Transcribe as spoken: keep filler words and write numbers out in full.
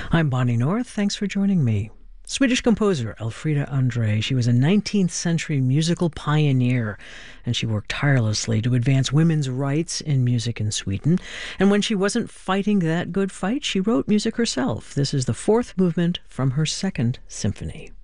I'm Bonnie North. Thanks for joining me. Swedish composer Elfrida Andre. She was a nineteenth century musical pioneer, and she worked tirelessly to advance women's rights in music in Sweden. And when she wasn't fighting that good fight, she wrote music herself. This is the fourth movement from her second symphony.